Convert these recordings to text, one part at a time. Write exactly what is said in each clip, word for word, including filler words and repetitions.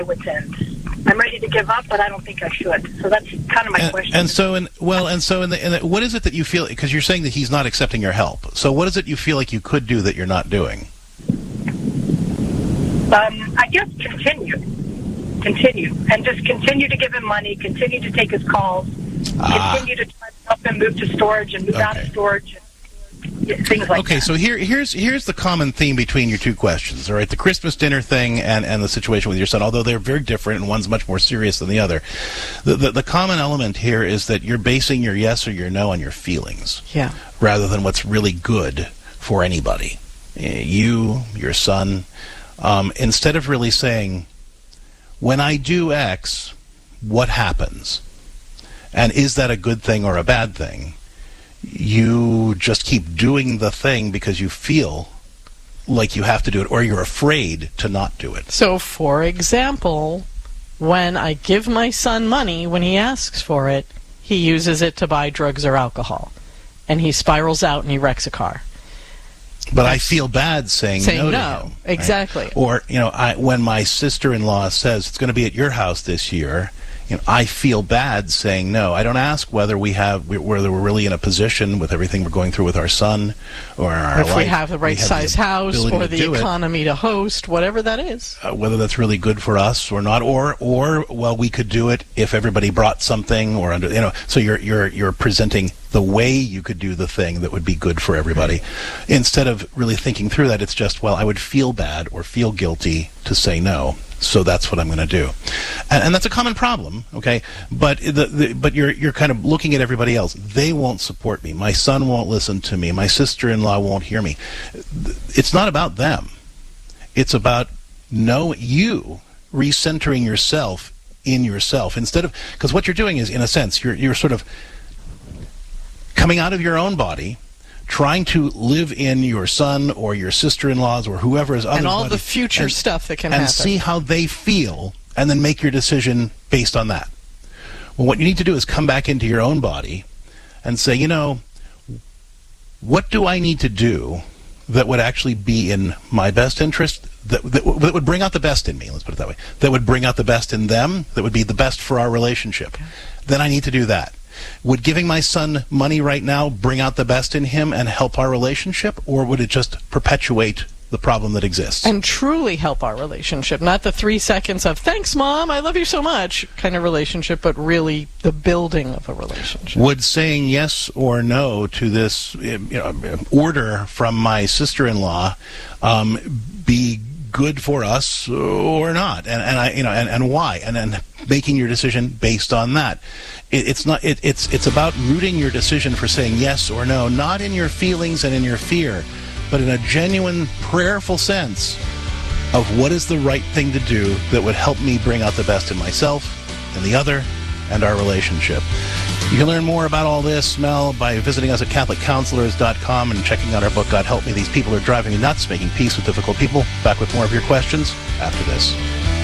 wit's end. I'm ready to give up, but I don't think I should. So that's kind of my and, question. And so, in, well, and so, in the, in the, what is it that you feel? Because you're saying that he's not accepting your help. So, what is it you feel like you could do that you're not doing? Um, I guess continue, continue, and just continue to give him money. Continue to take his calls. Ah. Continue to try to help him move to storage and move Okay. out of storage. And things like okay, that. so here, here's here's the common theme between your two questions. All right, the Christmas dinner thing and, and the situation with your son, although they're very different and one's much more serious than the other. The, the the common element here is that you're basing your yes or your no on your feelings, Yeah. rather than what's really good for anybody. Eh, You, your son, um, instead of really saying, when I do X, what happens? And is that a good thing or a bad thing? You just keep doing the thing because you feel like you have to do it, or you're afraid to not do it. So, for example, when I give my son money when he asks for it, he uses it to buy drugs or alcohol. And he spirals out and he wrecks a car. But I feel bad saying, Saying no, no, to him. exactly. Right? Or, you know, I, when my sister-in-law says it's going to be at your house this year, you know, I feel bad saying no. I don't ask whether we have, whether we're really in a position with everything we're going through with our son or our If life. we have the right have size the house ability or to the do it. economy to host, whatever that is. Uh, whether that's really good for us or not, or or well, we could do it if everybody brought something, or under, you know. So you're you're you're presenting the way you could do the thing that would be good for everybody, instead of really thinking through that. It's just, well, I would feel bad or feel guilty to say no, so that's what I'm going to do, and, and that's a common problem. Okay, but the, the but you're you're kind of looking at everybody else. They won't support me. My son won't listen to me. My sister-in-law won't hear me. It's not about them. It's about no you recentering yourself in yourself, instead of, because what you're doing is, in a sense, you're you're sort of coming out of your own body, trying to live in your son or your sister-in-laws or whoever is other And all body, the future and, stuff that can and happen. see how they feel, and then make your decision based on that. Well, what you need to do is come back into your own body and say, you know, what do I need to do that would actually be in my best interest, that, that, that would bring out the best in me, let's put it that way, that would bring out the best in them, that would be the best for our relationship. Okay. Then I need to do that. Would giving my son money right now bring out the best in him and help our relationship, or would it just perpetuate the problem that exists? And truly help our relationship, not the three seconds of, thanks, Mom, I love you so much, kind of relationship, but really the building of a relationship. Would saying yes or no to this, you know, order from my sister-in-law um, be good for us or not, and and I you know and, and why, and then making your decision based on that. It, it's not it, it's it's about rooting your decision for saying yes or no, not in your feelings and in your fear, but in a genuine prayerful sense of what is the right thing to do that would help me bring out the best in myself and the other and our relationship. You can learn more about all this, Mel, by visiting us at Catholic Counselors dot com and checking out our book, God Help Me, These People Are Driving Me Nuts, Making Peace with Difficult People. Back with more of your questions after this.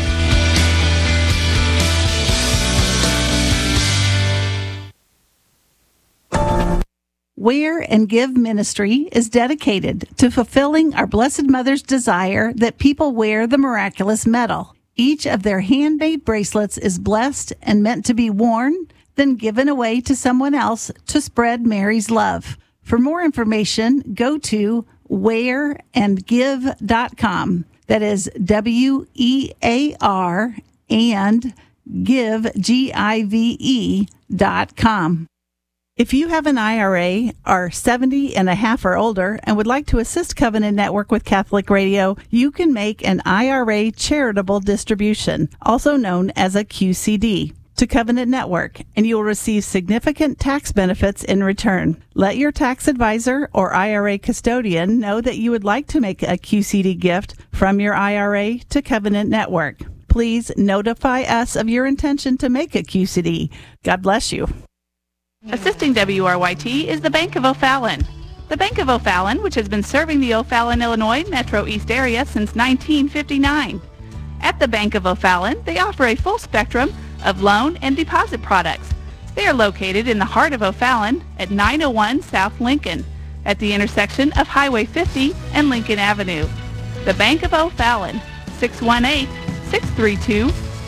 Wear and Give Ministry is dedicated to fulfilling our Blessed Mother's desire that people wear the miraculous medal. Each of their handmade bracelets is blessed and meant to be worn, then given away to someone else to spread Mary's love. For more information, go to wear and give dot com. That is W E A R and give, G I V E, dot com. If you have an I R A, are seventy and a half or older, and would like to assist Covenant Network with Catholic Radio, you can make an I R A charitable distribution, also known as a Q C D, to Covenant Network, and you will receive significant tax benefits in return. Let your tax advisor or I R A custodian know that you would like to make a Q C D gift from your I R A to Covenant Network. Please notify us of your intention to make a Q C D. God bless you. Assisting W R Y T is the Bank of O'Fallon. The Bank of O'Fallon, which has been serving the O'Fallon, Illinois Metro East area since nineteen fifty-nine. At the Bank of O'Fallon, they offer a full spectrum of loan and deposit products. They are located in the heart of O'Fallon at nine oh one South Lincoln, at the intersection of Highway fifty and Lincoln Avenue. The Bank of O'Fallon, six one eight, six three two,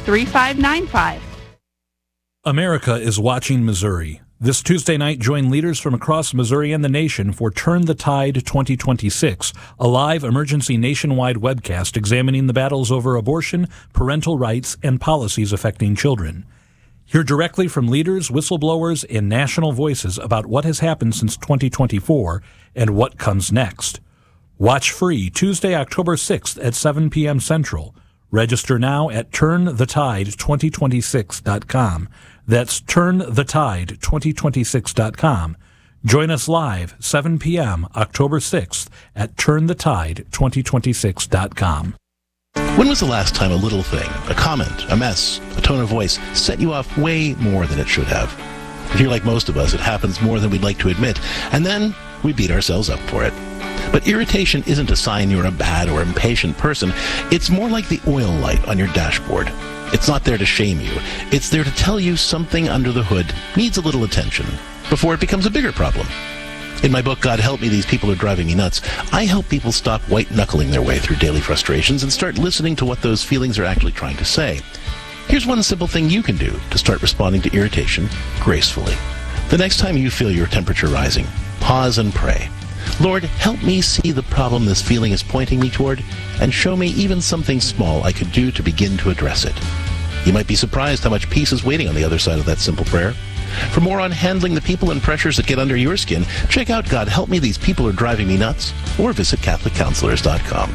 three five nine five. America is watching Missouri. This Tuesday night, join leaders from across Missouri and the nation for Turn the Tide twenty twenty-six, a live emergency nationwide webcast examining the battles over abortion, parental rights, and policies affecting children. Hear directly from leaders, whistleblowers, and national voices about what has happened since twenty twenty-four and what comes next. Watch free Tuesday, October sixth at seven p.m. Central. Register now at turn the tide twenty twenty-six dot com. That's turn the tide twenty twenty-six dot com. Join us live seven p.m. October sixth at turn the tide twenty twenty-six dot com. When was the last time a little thing, a comment, a mess, a tone of voice, set you off way more than it should have? If you're like most of us, it happens more than we'd like to admit, and then we beat ourselves up for it. But irritation isn't a sign you're a bad or impatient person. It's more like the oil light on your dashboard. It's not there to shame you. It's there to tell you something under the hood needs a little attention before it becomes a bigger problem. In my book, God Help Me, These People Are Driving Me Nuts, I help people stop white-knuckling their way through daily frustrations and start listening to what those feelings are actually trying to say. Here's one simple thing you can do to start responding to irritation gracefully. The next time you feel your temperature rising, pause and pray. Lord, help me see the problem this feeling is pointing me toward, and show me even something small I could do to begin to address it. You might be surprised how much peace is waiting on the other side of that simple prayer. For more on handling the people and pressures that get under your skin, check out God Help Me, These People Are Driving Me Nuts, or visit Catholic Counselors dot com.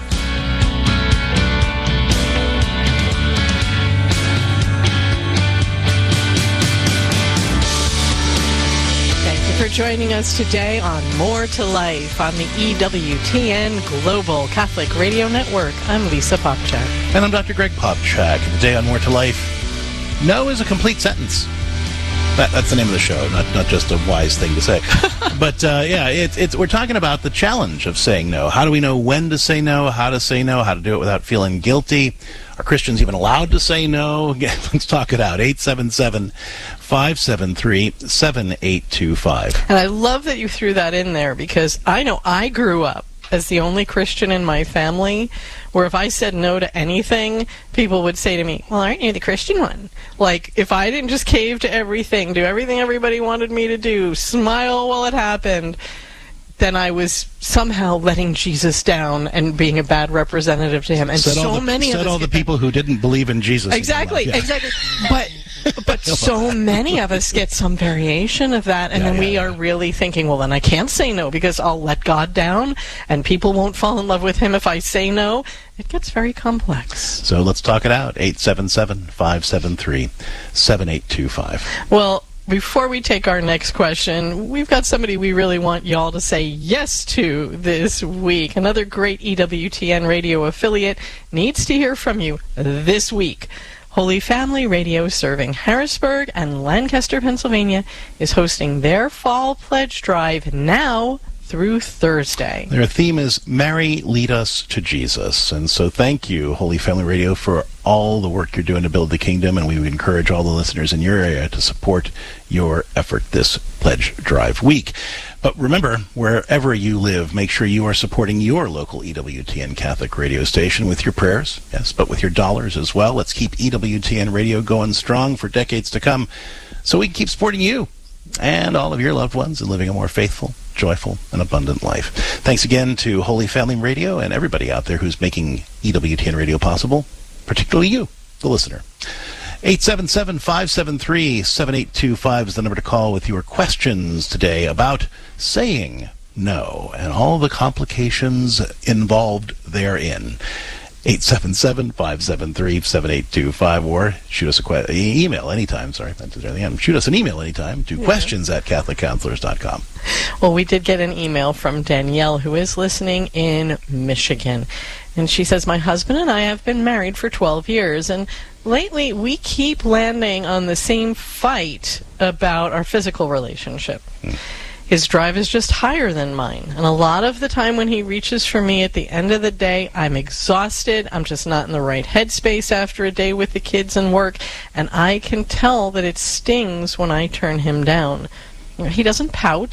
For joining us today on More to Life on the E W T N Global Catholic Radio Network. I'm Lisa Popchak. And I'm Doctor Greg Popchak. Today on More to Life, no is a complete sentence. That, that's the name of the show, not not just a wise thing to say. But uh, yeah, it's it's we're talking about the challenge of saying no. How do we know when to say no? How to say no? How to do it without feeling guilty? Are Christians even allowed to say no? Let's talk it out. eight seven seven, five seven three, seven eight two five. And I love that you threw that in there, because I know I grew up as the only Christian in my family where if I said no to anything, people would say to me, well, aren't you the Christian one? Like, if I didn't just cave to everything, do everything everybody wanted me to do, smile while it happened, then I was somehow letting Jesus down and being a bad representative to him. And said so the, many said of us all the people who didn't believe in Jesus. Exactly, yeah. exactly. But but so many of us get some variation of that, and yeah, then yeah, we yeah. are really thinking, well, then I can't say no because I'll let God down, and people won't fall in love with him if I say no. It gets very complex. So let's talk it out. eight seven seven, five seven three, seven eight two five. Well, before we take our next question, we've got somebody we really want y'all to say yes to this week. Another great E W T N radio affiliate needs to hear from you this week. Holy Family Radio, serving Harrisburg and Lancaster, Pennsylvania, is hosting their Fall Pledge Drive now through Thursday. Their theme is Mary, Lead Us to Jesus. And so thank you, Holy Family Radio, for all the work you're doing to build the kingdom, and we would encourage all the listeners in your area to support your effort this Pledge Drive week. But remember, wherever you live, make sure you are supporting your local E W T N Catholic radio station with your prayers, yes, but with your dollars as well. Let's keep E W T N Radio going strong for decades to come so we can keep supporting you and all of your loved ones and living a more faithful, joyful, and abundant life. Thanks again to Holy Family Radio and everybody out there who's making E W T N Radio possible, particularly you, the listener. eight seven seven, five seven three, seven eight two five is the number to call with your questions today about saying no and all the complications involved therein. eight seven seven, five seven three, seven eight two five, or shoot us a que- email anytime. Sorry, I meant to the end. Shoot us an email anytime to yeah. questions at Catholic Counselors dot com. Well, we did get an email from Danielle, who is listening in Michigan. And she says, my husband and I have been married for twelve years, and lately we keep landing on the same fight about our physical relationship. Hmm. His drive is just higher than mine, and a lot of the time when he reaches for me at the end of the day, I'm exhausted, I'm just not in the right headspace after a day with the kids and work, and I can tell that it stings when I turn him down. He doesn't pout,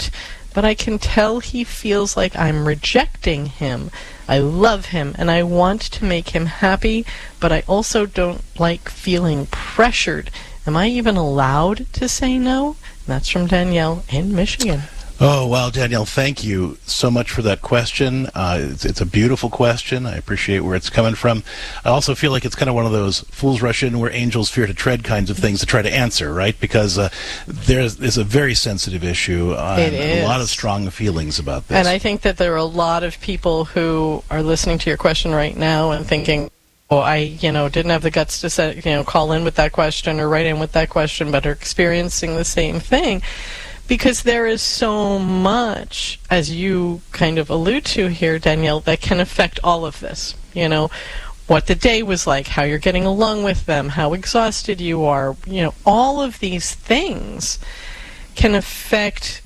but I can tell he feels like I'm rejecting him. I love him, and I want to make him happy, but I also don't like feeling pressured. Am I even allowed to say no? And that's from Danielle in Michigan. Oh, well, Danielle, thank you so much for that question. Uh, it's, it's a beautiful question. I appreciate where it's coming from. I also feel like it's kind of one of those fools rush in where angels fear to tread kinds of things to try to answer, right? Because uh, there's, there's a very sensitive issue uh, It and is. a lot of strong feelings about this. And I think that there are a lot of people who are listening to your question right now and thinking, oh, I, you know, didn't have the guts to say, you know, call in with that question or write in with that question, but are experiencing the same thing. Because there is so much, as you kind of allude to here, Danielle, that can affect all of this. You know, what the day was like, how you're getting along with them, how exhausted you are. You know, all of these things can affect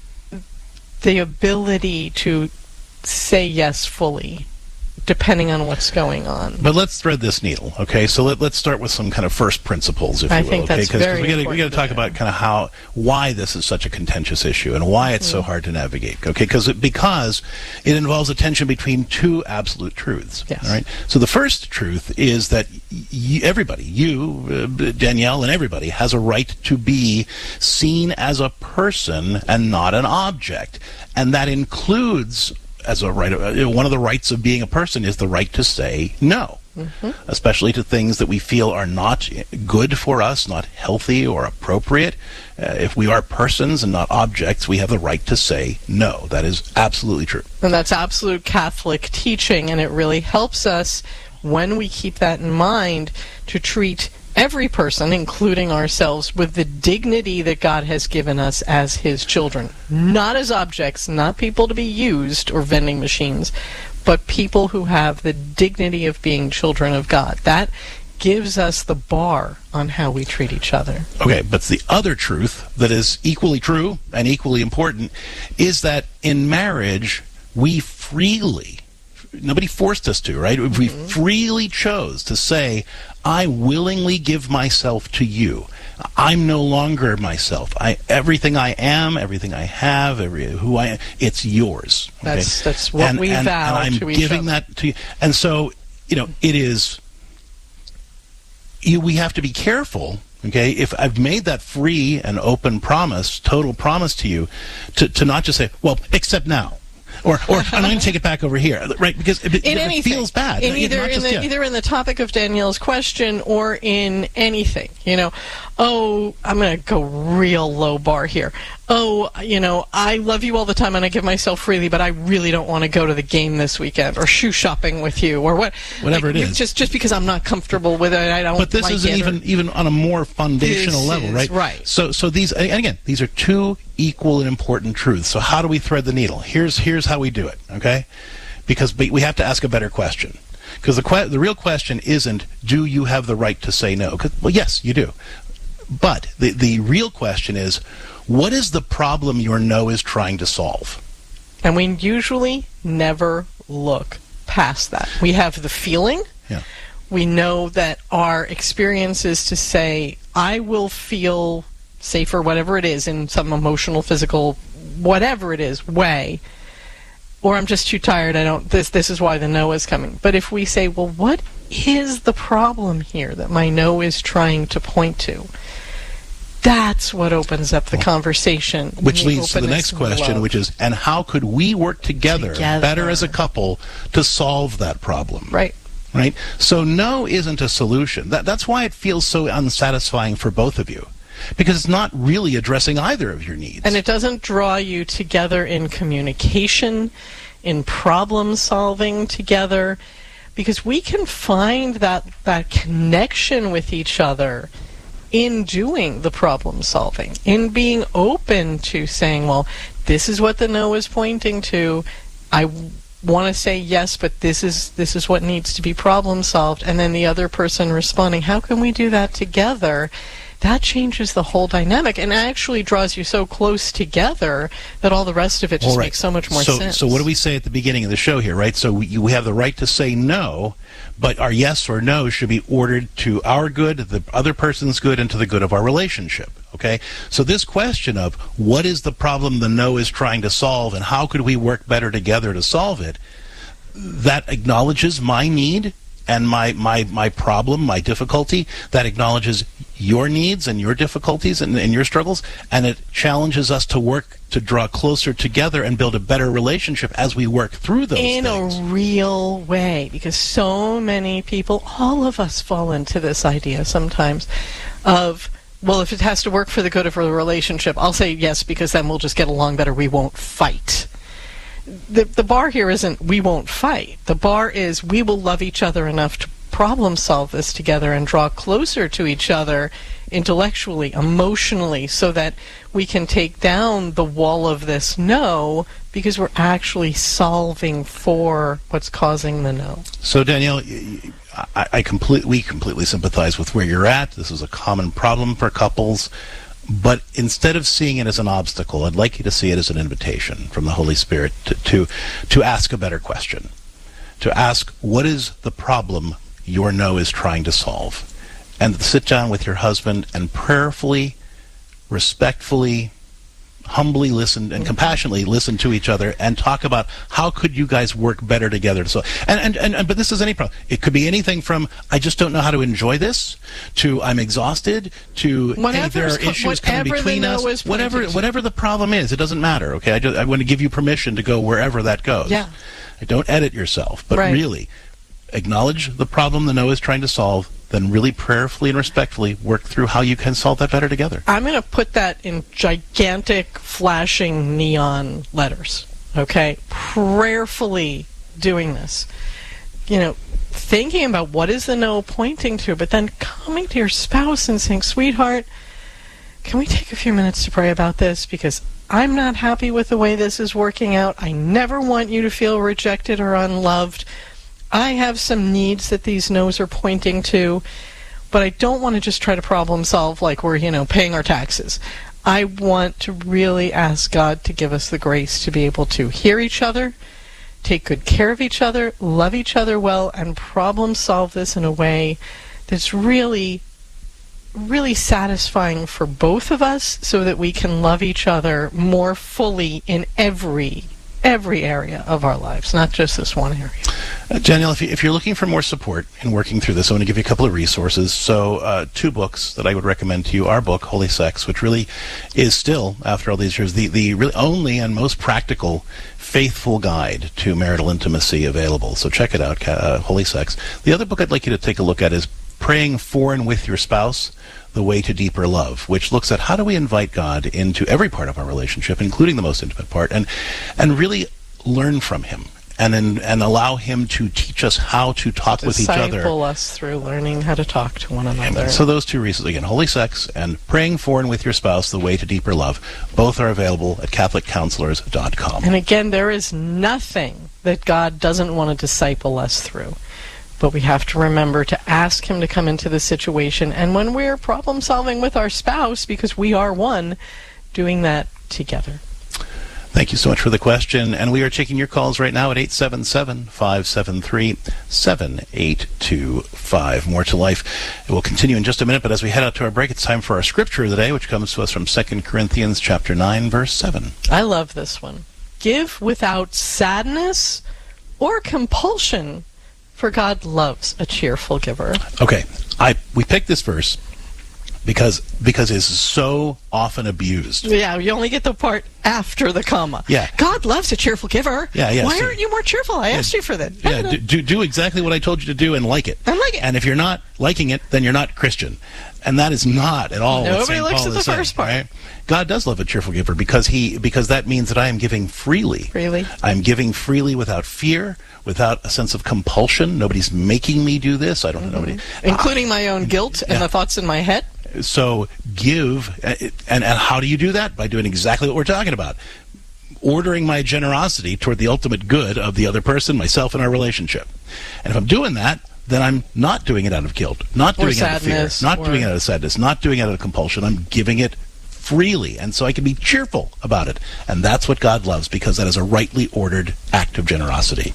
the ability to say yes fully, depending on what's going on. But let's thread this needle, okay? So let, let's start with some kind of first principles, if I you will, think okay? that's very we gotta, we important got to talk to about kind of how, why this is such a contentious issue and why it's so hard to navigate, okay? Because it, because it involves a tension between two absolute truths, Yes. all right? So the first truth is that y- everybody, you, uh, Danielle, and everybody has a right to be seen as a person and not an object, and that includes as a right, uh, one of the rights of being a person is the right to say no, mm-hmm. especially to things that we feel are not good for us, not healthy or appropriate. Uh, if we are persons and not objects, we have the right to say no. That is absolutely true. And that's absolute Catholic teaching, and it really helps us when we keep that in mind to treat every person, including ourselves, with the dignity that God has given us as His children. Not as objects, not people to be used or vending machines, but people who have the dignity of being children of God. That gives us the bar on how we treat each other. Okay, but the other truth that is equally true and equally important is that in marriage, we freely, nobody forced us to, right? Mm-hmm. We freely chose to say, I willingly give myself to you. I'm no longer myself. I everything I am, everything I have, every who I am, it's yours. Okay? That's that's what and, we and, vow and I'm to each giving other. that to you. And so, you know, it is. You, we have to be careful. Okay, if I've made that free and open promise, total promise to you, to to not just say, well, except now. Or, or I'm going to take it back over here, right? Because it, in it anything, feels bad. in either Not in just, the yeah. either in the topic of Danielle's question or in anything. You know, oh, I'm going to go real low bar here. Oh, you know, I love you all the time and I give myself freely, but I really don't want to go to the game this weekend or shoe shopping with you or what, whatever like, it is. Just just because I'm not comfortable with it, I don't. But this like isn't it even or, even on a more foundational This level, is right? right. So so these and again, these are two equal and important truths. So how do we thread the needle? Here's here's how we do it, okay? Because we have to ask a better question. Because the que- the real question isn't, do you have the right to say no? 'Cause, well, yes, you do. But the the real question is, what is the problem your no is trying to solve? And we usually never look past that. We have the feeling. Yeah. We know that our experience is to say, I will feel safer, whatever it is, in some emotional, physical, whatever it is, way. Or I'm just too tired, I don't, this, this is why the no is coming. But if we say, well, what is the problem here that my no is trying to point to? That's what opens up the conversation. Which the leads to the openness next and question, love. which is, and how could we work together, Together. better as a couple to solve that problem? Right. Right? So no isn't a solution. That, that's why it feels so unsatisfying for both of you. Because it's not really addressing either of your needs. And it doesn't draw you together in communication, in problem solving together, because we can find that, that connection with each other in doing the problem solving, in being open to saying, well, this is what the no is pointing to. I want to say yes, but this is this is what needs to be problem solved. And then the other person responding, how can we do that together? that changes the whole dynamic and actually draws you so close together that all the rest of it just All right. makes so much more so, sense. So what do we say at the beginning of the show here, right? So we, we have the right to say no, but our yes or no should be ordered to our good, the other person's good, and to the good of our relationship, okay? So this question of what is the problem the no is trying to solve and how could we work better together to solve it, that acknowledges my need and my, my, my problem, my difficulty, that acknowledges your needs and your difficulties and, and your struggles, and it challenges us to work to draw closer together and build a better relationship as we work through those in things. a real way, because so many people, all of us fall into this idea sometimes of, well, if it has to work for the good of a relationship, I'll say yes because then we'll just get along better, we won't fight. The, the bar here isn't we won't fight. The bar is we will love each other enough to problem solve this together and draw closer to each other intellectually, emotionally, so that we can take down the wall of this no because we're actually solving for what's causing the no. So Danielle, I, I completely, we completely sympathize with where you're at. This is a common problem for couples. But instead of seeing it as an obstacle, I'd like you to see it as an invitation from the Holy Spirit to, to, to ask a better question. To ask, what is the problem your no is trying to solve? And sit down with your husband and prayerfully, respectfully, humbly listen and compassionately listen to each other and talk about how could you guys work better together. So, and, and, and, and but this is any problem. It could be anything from I just don't know how to enjoy this to I'm exhausted to hey, there are issues coming between us. Whatever whatever the problem is, it doesn't matter. Okay, I just I want to give you permission to go wherever that goes. Yeah. Don't edit yourself, but right. really acknowledge the problem the no is trying to solve. Then really prayerfully and respectfully work through how you can solve that better together. I'm going to put that in gigantic, flashing neon letters, okay? Prayerfully doing this. You know, thinking about what is the no pointing to, but then coming to your spouse and saying, sweetheart, can we take a few minutes to pray about this? Because I'm not happy with the way this is working out. I never want you to feel rejected or unloved. I have some needs that these no's are pointing to, but I don't want to just try to problem solve like we're, you know, paying our taxes. I want to really ask God to give us the grace to be able to hear each other, take good care of each other, love each other well, and problem solve this in a way that's really, really satisfying for both of us so that we can love each other more fully in every every area of our lives, not just this one area. Uh, Danielle, if, you, if you're looking for more support in working through this, I want to give you a couple of resources. So uh, two books that I would recommend to you. Our book, Holy Sex, which really is still, after all these years, the, the really only and most practical, faithful guide to marital intimacy available. So check it out, uh, Holy Sex. The other book I'd like you to take a look at is Praying For and With Your Spouse, The Way to Deeper Love, which looks at how do we invite God into every part of our relationship, including the most intimate part, and and really learn from him and and, and allow him to teach us how to talk with each other. Disciple us through learning how to talk to one another. And so those two reasons, again, Holy Sex and Praying For and With Your Spouse, The Way to Deeper Love, both are available at Catholic Counselors dot com. And again, there is nothing that God doesn't want to disciple us through. But we have to remember to ask him to come into the situation. And when we're problem solving with our spouse, because we are one, doing that together. Thank you so much for the question. And we are taking your calls right now at eight seven seven, five seven three, seven eight two five. More to Life. It will continue in just a minute, but as we head out to our break, it's time for our scripture of the day, which comes to us from Second Corinthians chapter nine, verse seven. I love this one. Give without sadness or compulsion, for God loves a cheerful giver. Okay, I we picked this verse because because it's so often abused. Yeah, you only get the part after the comma. Yeah. God loves a cheerful giver. Yeah, yeah. Why so, aren't you more cheerful? I yeah, asked you for that. Yeah, do, do do exactly what I told you to do and like it. And like it. And if you're not liking it, then you're not Christian. And that is not at all Nobody what Saint looks Paul at the is saying, first part. Right? God does love a cheerful giver because he because that means that I am giving freely. Freely. I'm giving freely without fear, without a sense of compulsion. Nobody's making me do this. I don't know. Mm-hmm. Nobody, including my own guilt and yeah. the thoughts in my head. So give, and, and how do you do that? By doing exactly what we're talking about. Ordering my generosity toward the ultimate good of the other person, myself, and our relationship. And if I'm doing that, then I'm not doing it out of guilt, not doing it out of fear, not or... doing it out of sadness, not doing it out of compulsion. I'm giving it freely, and so I can be cheerful about it. And that's what God loves, because that is a rightly ordered act of generosity.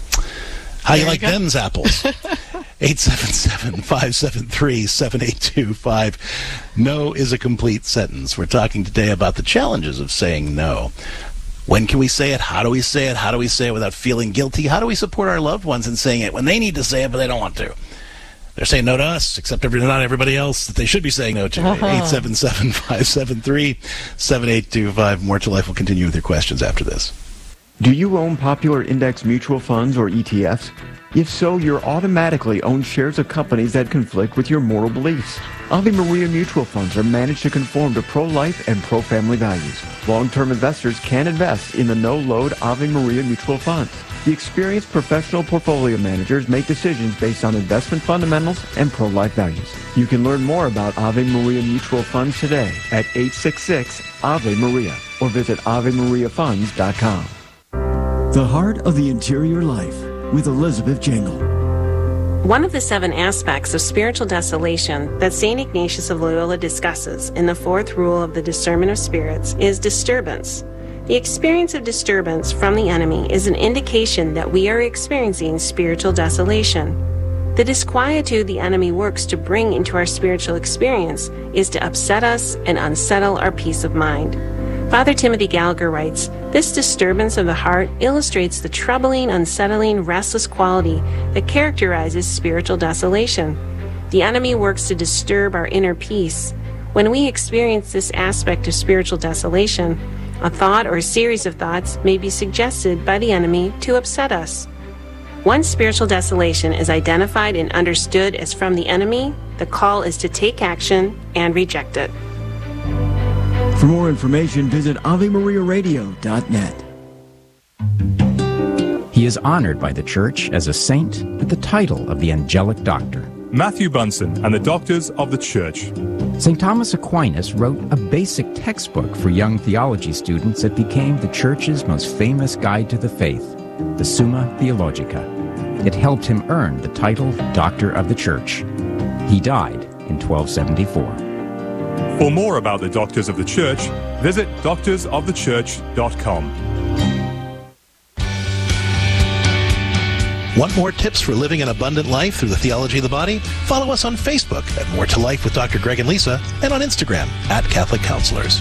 How There you like you go. them's apples? eight seven seven, five seven three, seven eight two five. No is a complete sentence. We're talking today about the challenges of saying no. When can we say it? How do we say it? How do we say it without feeling guilty? How do we support our loved ones in saying it when they need to say it but they don't want to? They're saying no to us, except every, not everybody else that they should be saying no to. Uh-huh. eight seven seven, five seven three, seven eight two five. More to Life will continue with your questions after this. Do you own popular index mutual funds or E T Fs? If so, you're automatically own shares of companies that conflict with your moral beliefs. Ave Maria mutual funds are managed to conform to pro-life and pro-family values. Long-term investors can invest in the no-load Ave Maria mutual funds. The experienced professional portfolio managers make decisions based on investment fundamentals and pro-life values. You can learn more about Ave Maria mutual funds today at eight six six, A V E Maria or visit ave maria funds dot com. The Heart of the Interior Life with Elizabeth Jangle. One of the seven aspects of spiritual desolation that Saint Ignatius of Loyola discusses in the fourth rule of the discernment of spirits is disturbance. The experience of disturbance from the enemy is an indication that we are experiencing spiritual desolation. The disquietude the enemy works to bring into our spiritual experience is to upset us and unsettle our peace of mind. Father Timothy Gallagher writes, "This disturbance of the heart illustrates the troubling, unsettling, restless quality that characterizes spiritual desolation. The enemy works to disturb our inner peace. When we experience this aspect of spiritual desolation, a thought or a series of thoughts may be suggested by the enemy to upset us. Once spiritual desolation is identified and understood as from the enemy, the call is to take action and reject it." For more information, visit ave maria radio dot net. He is honored by the Church as a saint with the title of the Angelic Doctor. Matthew Bunson and the Doctors of the Church. Saint Thomas Aquinas wrote a basic textbook for young theology students that became the Church's most famous guide to the faith, the Summa Theologica. It helped him earn the title Doctor of the Church. He died in twelve seventy-four. For more about the Doctors of the Church, visit doctors of the church dot com. Want more tips for living an abundant life through the theology of the body? Follow us on Facebook at More to Life with Doctor Greg and Lisa, and on Instagram at Catholic Counselors.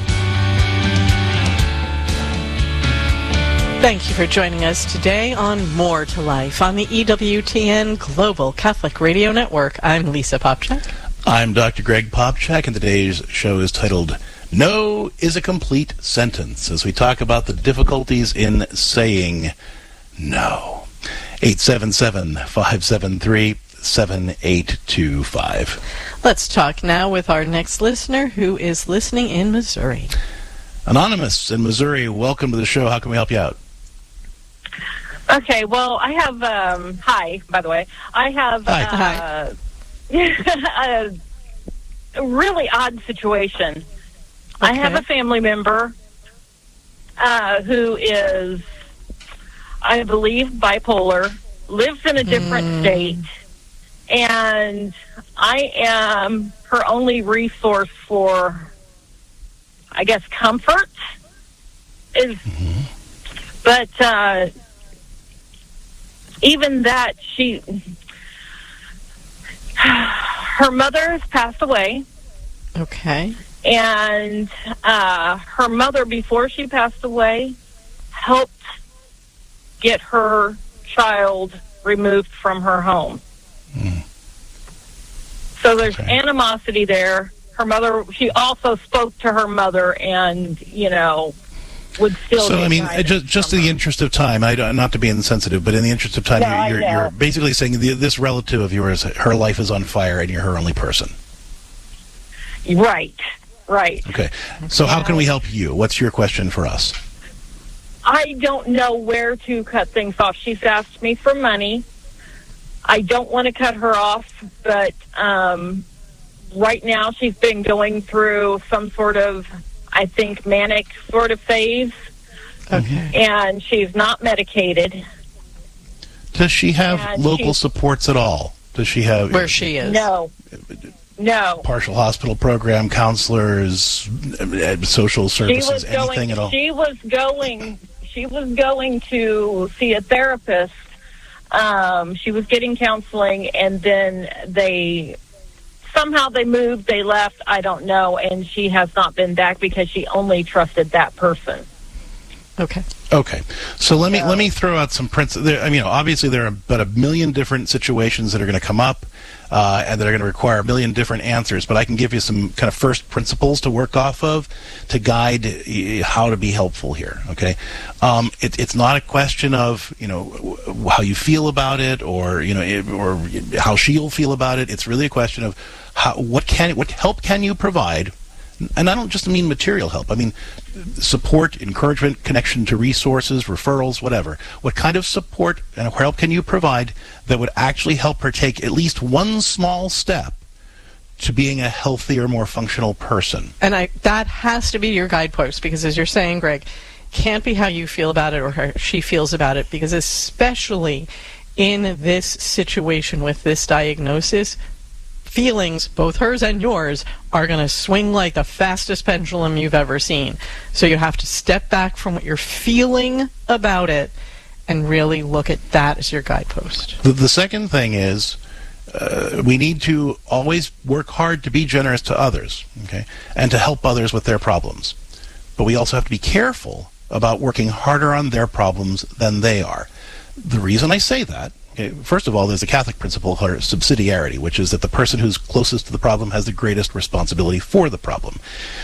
Thank you for joining us today on More to Life on the E W T N Global Catholic Radio Network. I'm Lisa Popchak. I'm Doctor Greg Popchak, and today's show is titled No is a Complete Sentence, as we talk about the difficulties in saying no. eight seven seven, five seven three, seven eight two five. Let's talk now with our next listener who is listening in Missouri. Anonymous in Missouri, welcome to the show. How can we help you out? Okay, well, I have, um, hi, by the way. I have Hi. Uh, a really odd situation. Okay. I have a family member uh, who is, I believe, bipolar, lives in a different mm. state, and I am her only resource for, I guess, comfort. Is, mm-hmm. But uh, even that, she... her mother has passed away. Okay. And uh, her mother, before she passed away, helped get her child removed from her home. Mm. So there's okay. animosity there. Her mother, she also spoke to her mother and, you know, would still... So, I mean, just, just in the interest of time, I don't, not to be insensitive, but in the interest of time, no, you're, you're, you're basically saying the, this relative of yours, her life is on fire and you're her only person. Right, right. Okay. So how can we help you? What's your question for us? I don't know where to cut things off. She's asked me for money. I don't want to cut her off, but um, right now she's been going through some sort of, I think, manic sort of phase. Okay. And she's not medicated. Does she have and local she's, supports at all? Does she have... Where she is? No. No. Partial hospital program, counselors, social services, she was anything going, at all? She was going... She was going to see a therapist. Um, she was getting counseling, and then they somehow they moved, they left, I don't know, and she has not been back because she only trusted that person. Okay. Okay. So let me so, let me throw out some principles. I mean, obviously there are about a million different situations that are going to come up uh, and that are going to require a million different answers, but I can give you some kind of first principles to work off of to guide how to be helpful here, okay? Um, it, it's not a question of, you know, how you feel about it or, you know, or how she'll feel about it. It's really a question of how, what can what help can you provide? And I don't just mean material help. I mean support, encouragement, connection to resources, referrals, whatever. What kind of support and help can you provide that would actually help her take at least one small step to being a healthier, more functional person? And I that has to be your guidepost, because as you're saying, Greg, can't be how you feel about it or how she feels about it, because especially in this situation with this diagnosis, feelings, both hers and yours, are going to swing like the fastest pendulum you've ever seen. So you have to step back from what you're feeling about it and really look at that as your guidepost. The, the second thing is uh, we need to always work hard to be generous to others, okay, and to help others with their problems. But we also have to be careful about working harder on their problems than they are. The reason I say that, okay, first of all, there's a Catholic principle called subsidiarity, which is that the person who's closest to the problem has the greatest responsibility for the problem.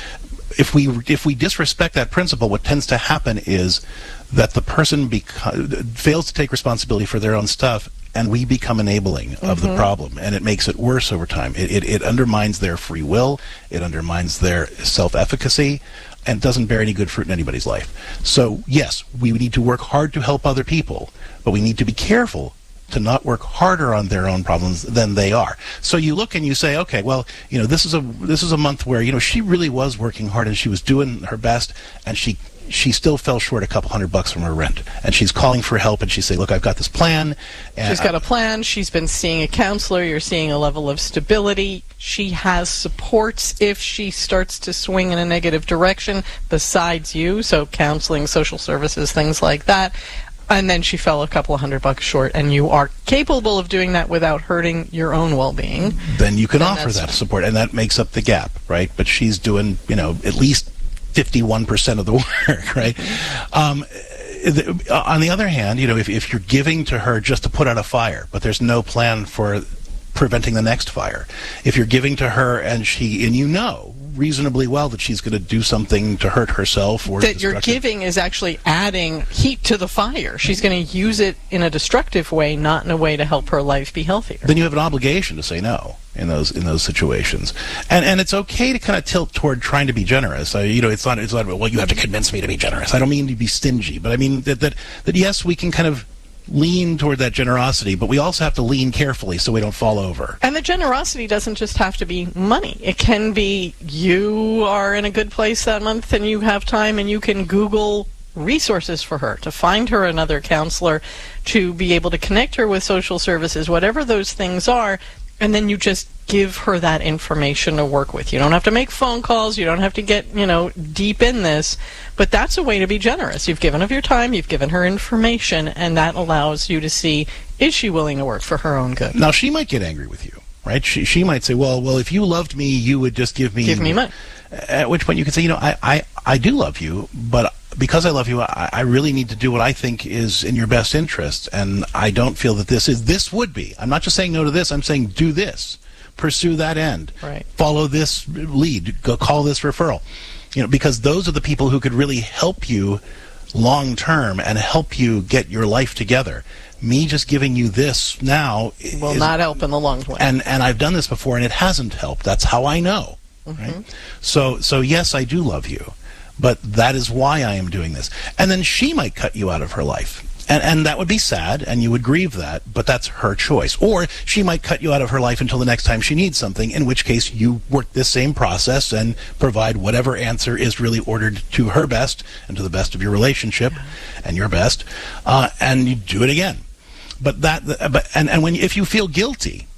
If we if we disrespect that principle, what tends to happen is that the person beco- fails to take responsibility for their own stuff, and we become enabling of mm-hmm. the problem, and it makes it worse over time. It, it, it undermines their free will, it undermines their self-efficacy, and doesn't bear any good fruit in anybody's life. So, yes, we need to work hard to help other people, but we need to be careful to not work harder on their own problems than they are. So you look and you say, okay, well, you know, this is a this is a month where, you know, she really was working hard and she was doing her best, and she she still fell short a couple hundred bucks from her rent. And she's calling for help, and she's saying, look, I've got this plan. And she's got a plan. She's been seeing a counselor. You're seeing a level of stability. She has supports if she starts to swing in a negative direction besides you, so counseling, social services, things like that. And then she fell a couple of hundred bucks short, and you are capable of doing that without hurting your own well-being. Then you can then offer that support, and that makes up the gap, right? But she's doing, you know, at least fifty-one percent of the work, right? Um, the, on the other hand, you know, if, if you're giving to her just to put out a fire, but there's no plan for preventing the next fire, if you're giving to her and she, and you know reasonably well that she's going to do something to hurt herself or that you're giving is actually adding heat to the fire. She's going to use it in a destructive way, not in a way to help her life be healthier. Then you have an obligation to say no in those in those situations, and and it's okay to kind of tilt toward trying to be generous. Uh, you know, it's not it's not well, you have to convince me to be generous. I don't mean to be stingy, but I mean that that that yes, we can kind of lean toward that generosity, but we also have to lean carefully so we don't fall over. And the generosity doesn't just have to be money. It can be you are in a good place that month and you have time and you can Google resources for her, to find her another counselor, to be able to connect her with social services, whatever those things are, and then you just give her that information to work with. You don't have to make phone calls. You don't have to get, you know, deep in this. But that's a way to be generous. You've given of your time. You've given her information. And that allows you to see, is she willing to work for her own good? Now, she might get angry with you, right? She she might say, well, well, if you loved me, you would just give me... Give me money. At which point you can say, you know, I, I, I do love you, but because I love you, I, I really need to do what I think is in your best interest. And I don't feel that this is... This would be. I'm not just saying no to this. I'm saying do this. Pursue that end. Right. Follow this lead. Go call this referral. You know, because those are the people who could really help you long term and help you get your life together. Me just giving you this now will is, not help in the long run. And and I've done this before and it hasn't helped. That's how I know. Mm-hmm. Right? So so yes, I do love you, but that is why I am doing this. And then she might cut you out of her life. And and that would be sad, and you would grieve that, but that's her choice. Or she might cut you out of her life until the next time she needs something, in which case you work this same process and provide whatever answer is really ordered to her best and to the best of your relationship and your best, uh, and you do it again. But that, but and, and when if you feel guilty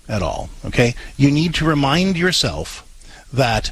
at all, okay? You need to remind yourself that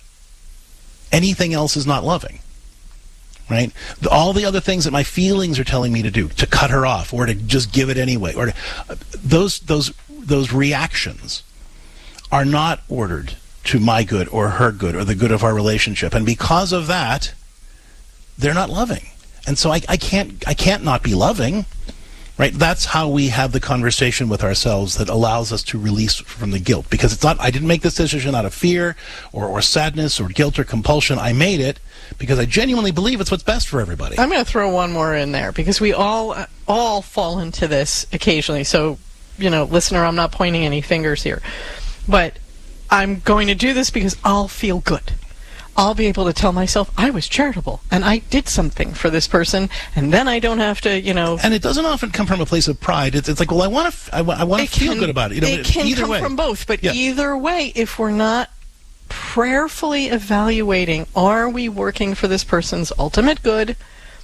anything else is not loving, right? The, all the other things that my feelings are telling me to do, to cut her off or to just give it anyway, or to, uh, those those those reactions are not ordered to my good or her good or the good of our relationship, and because of that, they're not loving. And so I, I can't I can't not be loving. Right, that's how we have the conversation with ourselves that allows us to release from the guilt. Because it's not, I didn't make this decision out of fear or, or sadness or guilt or compulsion. I made it because I genuinely believe it's what's best for everybody. I'm going to throw one more in there because we all all fall into this occasionally. So, you know, listener, I'm not pointing any fingers here. But I'm going to do this because I'll feel good. I'll be able to tell myself I was charitable and I did something for this person, and then I don't have to, you know. And it doesn't often come from a place of pride. It's, it's like, well, I want to, I, I want to feel can, good about it. You know, it can either come way. from both, but yeah. either way, if we're not prayerfully evaluating, are we working for this person's ultimate good,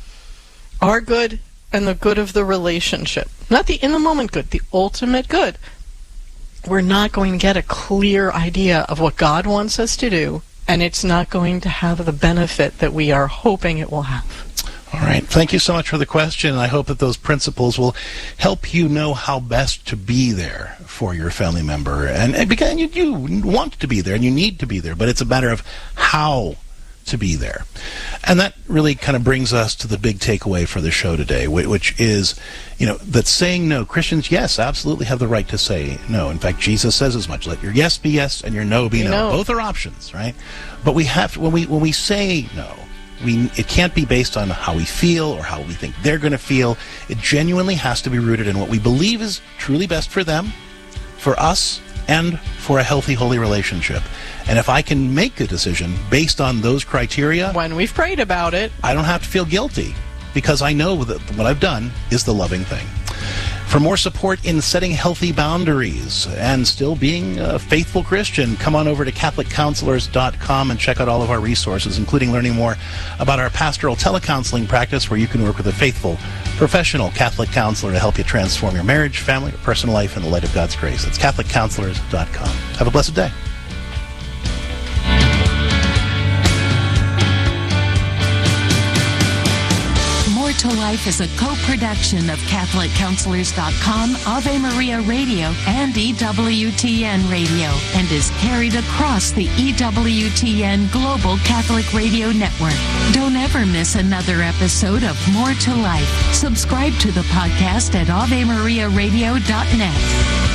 our good, and the good of the relationship? Not the in the moment good, the ultimate good. We're not going to get a clear idea of what God wants us to do, and it's not going to have the benefit that we are hoping it will have. All right. Thank you so much for the question. I hope that those principles will help you know how best to be there for your family member. And, and because you, you want to be there and you need to be there, but it's a matter of how to be there. And that really kind of brings us to the big takeaway for the show today, which is, you know, that saying no, Christians, yes, absolutely have the right to say no. In fact, Jesus says as much. Let your yes be yes and your no be no. no. Both are options, right? But we have, when we when we say no, we it can't be based on how we feel or how we think they're going to feel. It genuinely has to be rooted in what we believe is truly best for them, for us, and for a healthy, holy relationship. And if I can make a decision based on those criteria, when we've prayed about it, I don't have to feel guilty because I know that what I've done is the loving thing. For more support in setting healthy boundaries and still being a faithful Christian, come on over to Catholic Counselors dot com and check out all of our resources, including learning more about our pastoral telecounseling practice, where you can work with a faithful, professional Catholic counselor to help you transform your marriage, family, or personal life in the light of God's grace. That's Catholic Counselors dot com. Have a blessed day. To Life is a co-production of Catholic Counselors dot com, Ave Maria Radio, and E W T N Radio, and is carried across the E W T N Global Catholic Radio Network. Don't ever miss another episode of More to Life. Subscribe to the podcast at Ave Maria Radio dot net.